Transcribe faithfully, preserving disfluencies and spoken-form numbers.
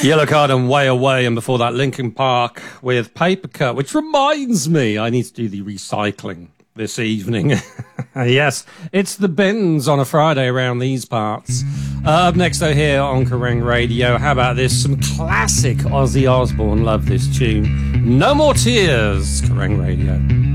Yellow Card and Way Away, and before that Linkin Park with Paper Cut, which reminds me I need to do the recycling this evening. Yes, it's the bins on a Friday around these parts. Uh, up next though here on Kerrang Radio, how about this? Some classic Ozzy Osbourne. Love this tune. No More Tears, Kerrang Radio.